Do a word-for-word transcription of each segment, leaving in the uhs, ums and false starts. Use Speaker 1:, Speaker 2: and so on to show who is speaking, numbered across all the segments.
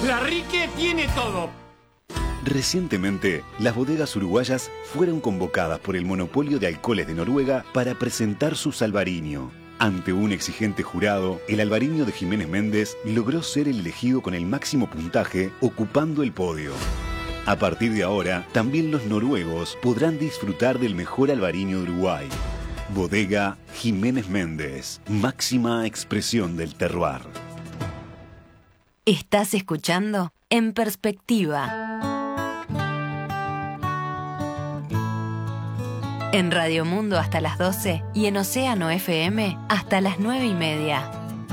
Speaker 1: La Rique tiene todo.
Speaker 2: Recientemente, las bodegas uruguayas fueron convocadas por el monopolio de alcoholes de Noruega para presentar su Albariño. Ante un exigente jurado, el Albariño de Jiménez Méndez logró ser el elegido con el máximo puntaje, ocupando el podio. A partir de ahora, también los noruegos podrán disfrutar del mejor albariño de Uruguay. Bodega Jiménez Méndez, máxima expresión del terroir.
Speaker 3: Estás escuchando En Perspectiva. En Radio Mundo hasta las doce y en Océano F M hasta las nueve y media.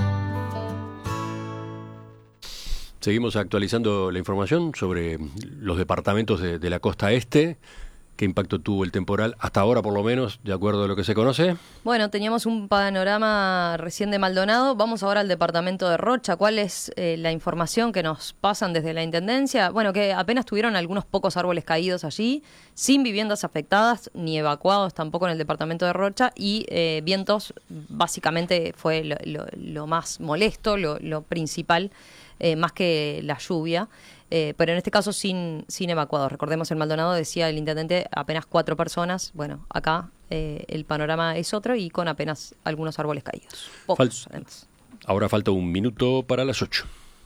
Speaker 4: Seguimos actualizando la información sobre los departamentos de, de la costa este. ¿Qué impacto tuvo el temporal hasta ahora, por lo menos, de acuerdo a lo que se conoce?
Speaker 5: Bueno, teníamos un panorama recién de Maldonado. Vamos ahora al departamento de Rocha. ¿Cuál es eh, la información que nos pasan desde la Intendencia? Bueno, que apenas tuvieron algunos pocos árboles caídos allí, sin viviendas afectadas, ni evacuados tampoco en el departamento de Rocha, y eh, vientos básicamente fue lo, lo, lo más molesto, lo, lo principal, eh, más que la lluvia. Eh, pero en este caso sin, sin evacuados. Recordemos, en Maldonado decía el intendente apenas cuatro personas. Bueno, acá eh, el panorama es otro y con apenas algunos árboles caídos. Pocos,
Speaker 4: Fal-
Speaker 5: además.
Speaker 4: Ahora falta un minuto para las ocho.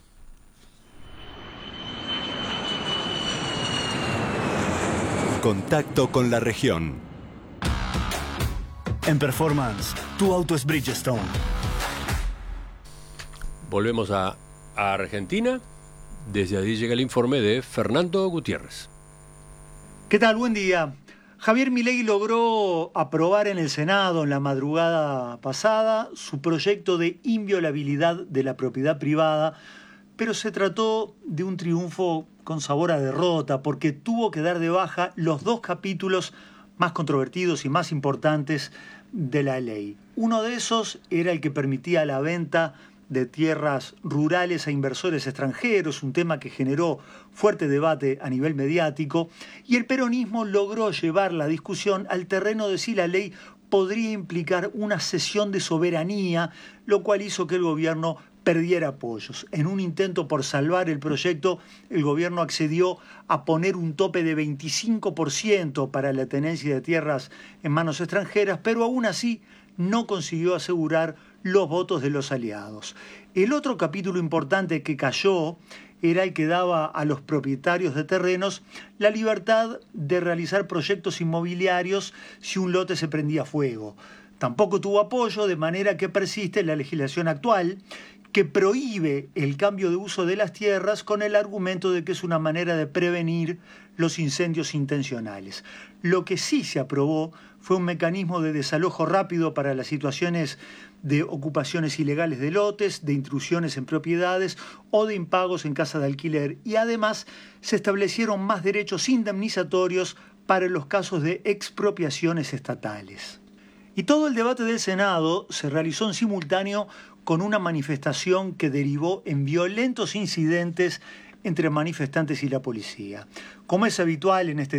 Speaker 6: Contacto con la región.
Speaker 7: En Performance, tu auto es Bridgestone.
Speaker 4: Volvemos a, a Argentina. Desde allí llega el informe de Fernando Gutiérrez.
Speaker 8: ¿Qué tal? Buen día. Javier Milei logró aprobar en el Senado en la madrugada pasada su proyecto de inviolabilidad de la propiedad privada, pero se trató de un triunfo con sabor a derrota porque tuvo que dar de baja los dos capítulos más controvertidos y más importantes de la ley. Uno de esos era el que permitía la venta de tierras rurales a inversores extranjeros, un tema que generó fuerte debate a nivel mediático, y el peronismo logró llevar la discusión al terreno de si la ley podría implicar una cesión de soberanía, lo cual hizo que el gobierno perdiera apoyos. En un intento por salvar el proyecto, el gobierno accedió a poner un tope de veinticinco por ciento para la tenencia de tierras en manos extranjeras, pero aún así no consiguió asegurar los votos de los aliados. El otro capítulo importante que cayó era el que daba a los propietarios de terrenos la libertad de realizar proyectos inmobiliarios si un lote se prendía fuego. Tampoco tuvo apoyo, de manera que persiste la legislación actual, que prohíbe el cambio de uso de las tierras con el argumento de que es una manera de prevenir los incendios intencionales. Lo que sí se aprobó fue un mecanismo de desalojo rápido para las situaciones de ocupaciones ilegales de lotes, de intrusiones en propiedades o de impagos en casa de alquiler, y además se establecieron más derechos indemnizatorios para los casos de expropiaciones estatales. Y todo el debate del Senado se realizó en simultáneo con una manifestación que derivó en violentos incidentes entre manifestantes y la policía. Como es habitual en este